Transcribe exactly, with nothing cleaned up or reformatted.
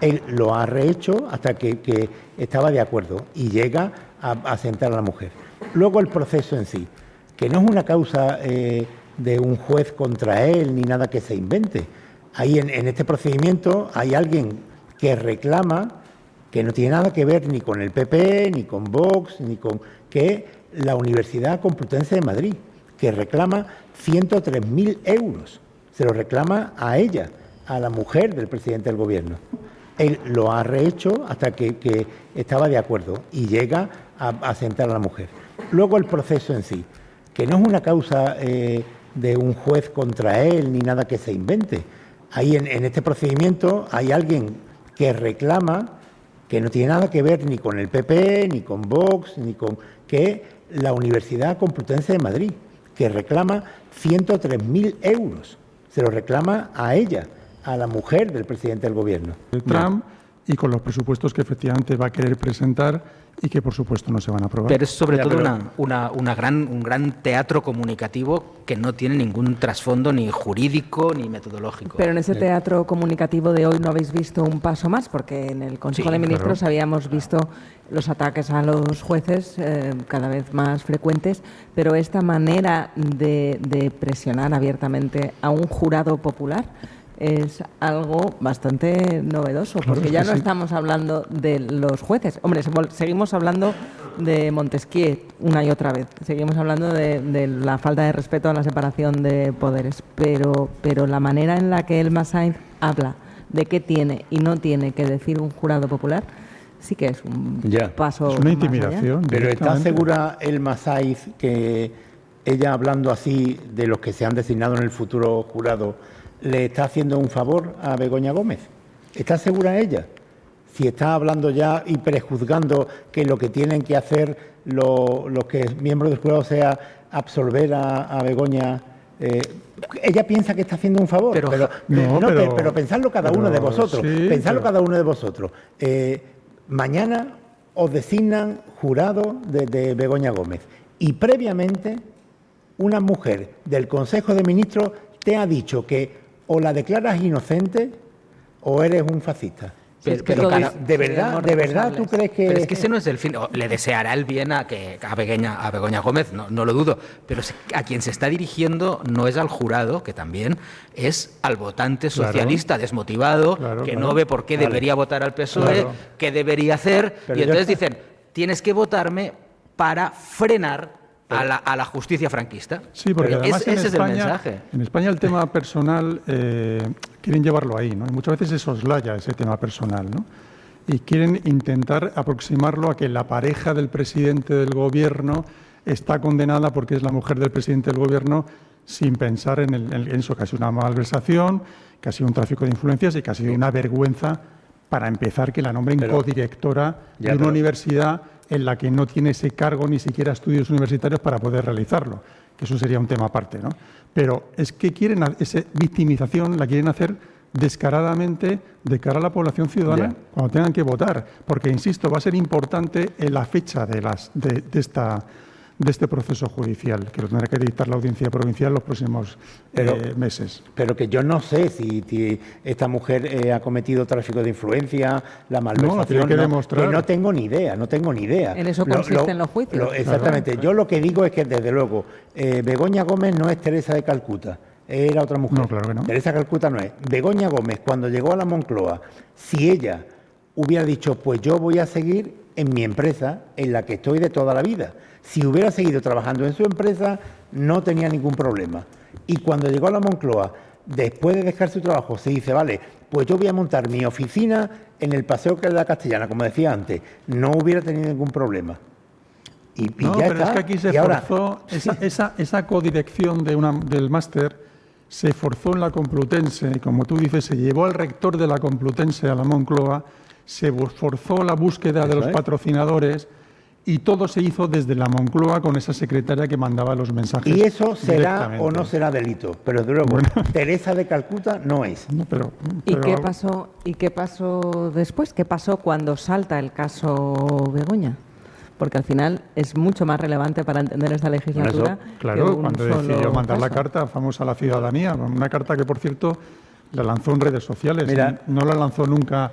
Él lo ha rehecho hasta que, que estaba de acuerdo y llega a, a sentar a la mujer. Luego el proceso en sí, que no es una causa eh, de un juez contra él ni nada que se invente. Ahí en, en este procedimiento hay alguien que reclama, que no tiene nada que ver ni con el P P, ni con Vox, ni con que la Universidad Complutense de Madrid, que reclama ciento tres mil euros. Se lo reclama a ella, a la mujer del presidente del gobierno. Él lo ha rehecho hasta que, que estaba de acuerdo y llega a, a sentar a la mujer. Luego el proceso en sí, que no es una causa eh, de un juez contra él ni nada que se invente. Ahí en, en este procedimiento hay alguien que reclama, que no tiene nada que ver ni con el P P, ni con Vox, ni con que la Universidad Complutense de Madrid, que reclama ciento tres mil euros. Se lo reclama a ella, a la mujer del presidente del gobierno. El Trump y con los presupuestos que efectivamente va a querer presentar y que, por supuesto, no se van a aprobar. Pero es sobre Ya, todo pero... una, una, una gran, un gran teatro comunicativo que no tiene ningún trasfondo ni jurídico ni metodológico. Pero en ese teatro comunicativo de hoy no habéis visto un paso más, porque en el Consejo Sí, de Ministros claro. habíamos visto los ataques a los jueces eh, cada vez más frecuentes, pero esta manera de, de presionar abiertamente a un jurado popular es algo bastante novedoso, Claro, porque es ya que no sí. estamos hablando de los jueces. Hombre, se- seguimos hablando de Montesquieu una y otra vez. Seguimos hablando de, de la falta de respeto a la separación de poderes, pero, pero la manera en la que Elma Sainz habla de qué tiene y no tiene que decir un jurado popular sí que es un Ya. paso Es una más intimidación. Pero ¿está directamente. segura Elma Sainz que ella, hablando así de los que se han designado en el futuro jurado, le está haciendo un favor a Begoña Gómez? ¿Está segura ella? Si está hablando ya y prejuzgando que lo que tienen que hacer lo- los que miembros del jurado sea absolver a, a Begoña, eh, ella piensa que está haciendo un favor. Pero- pero, No, no, pero- pero pensadlo cada uno de pero vosotros. sí, pensadlo pero- cada uno de vosotros. Eh, mañana os designan jurado de, de Begoña Gómez y previamente una mujer del Consejo de Ministros te ha dicho que o la declaras inocente o eres un fascista. Pero- es que pero todos cara- ¿De verdad, seríamos de verdad tú responsables. crees que...? Pero es que ese no es el fin. O le deseará el bien a, que, a, Begoña, a Begoña Gómez, no, no lo dudo. Pero se- a quien se está dirigiendo no es al jurado, que también es al votante Claro. socialista desmotivado, Claro, que claro. no ve por qué Vale. debería votar al P S O E, Claro. qué debería hacer. Pero y ya entonces está. dicen, tienes que votarme para frenar a la, a la justicia franquista. Sí, porque Pero además ese, en ese España, es el mensaje. en España el tema personal eh, quieren llevarlo ahí, ¿no? Y muchas veces se soslaya ese tema personal, ¿no? Y quieren intentar aproximarlo a que la pareja del presidente del gobierno está condenada porque es la mujer del presidente del gobierno, sin pensar en, el- en eso, que ha sido una malversación, que ha sido un tráfico de influencias y que ha sido una vergüenza para empezar que la nombren Pero- codirectora Ya, de una pero- universidad en la que no tiene ese cargo ni siquiera estudios universitarios para poder realizarlo, que eso sería un tema aparte, ¿no? Pero es que quieren ha- esa victimización la quieren hacer descaradamente de cara a la población ciudadana Ya. cuando tengan que votar, porque insisto, va a ser importante en la fecha de las de, de esta de este proceso judicial, que lo tendrá que dictar la audiencia provincial los próximos Pero- eh, meses. Pero que yo no sé si, si esta mujer eh, ha cometido tráfico de influencia, la malversación. tiene que demostrar. que no tengo ni idea, no tengo ni idea. En eso consisten los juicios. lo- exactamente. Yo lo que digo es que, desde luego, eh, Begoña Gómez no es Teresa de Calcuta, era otra mujer. No, claro que no. Teresa de Calcuta no es. Begoña Gómez, cuando llegó a la Moncloa, si ella hubiera dicho, pues yo voy a seguir en mi empresa, en la que estoy de toda la vida. Si hubiera seguido trabajando en su empresa, no tenía ningún problema. Y cuando llegó a la Moncloa, después de dejar su trabajo, se dice, vale, pues yo voy a montar mi oficina en el Paseo de la Castellana, como decía antes, no hubiera tenido ningún problema. Y, y No, ya pero está. es que aquí se Y ahora- forzó, esa, esa, esa codirección de una, del máster se forzó en la Complutense, y como tú dices, se llevó al rector de la Complutense a la Moncloa, se bu- forzó la búsqueda de Eso los es. patrocinadores y todo se hizo desde la Moncloa con esa secretaria que mandaba los mensajes. Y eso será directamente. o no será delito, pero desde luego, Bueno. Teresa de Calcuta no es. No, pero, ¿Y pero qué algo- pasó, ¿Y qué pasó después? ¿Qué pasó cuando salta el caso Begoña? Porque al final es mucho más relevante para entender esta legislatura. que Claro, un cuando solo decidió mandar la caso. carta famosa a la ciudadanía, una carta que, por cierto, la lanzó en redes sociales, Mira. no la lanzó nunca